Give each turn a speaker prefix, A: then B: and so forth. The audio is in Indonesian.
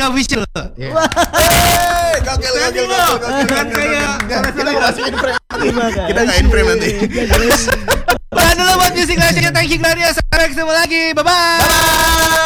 A: Warga official.
B: Gokil.
A: Kan kayak
B: Kita masih in frame. Kita nggak in frame nanti.
A: Tahan dulu buat Music Legend. Thank you Gloria. Sampai ketemu lagi. Bye bye.